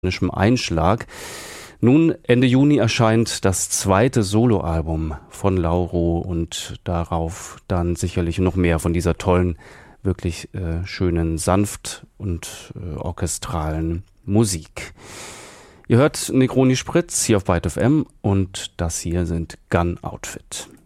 Einschlag. Nun, Ende Juni erscheint das zweite Soloalbum von Lauro und darauf dann sicherlich noch mehr von dieser tollen, wirklich schönen, sanft und orchestralen Musik. Ihr hört Negroni Spritz hier auf Byte FM und das hier sind Gun Outfit.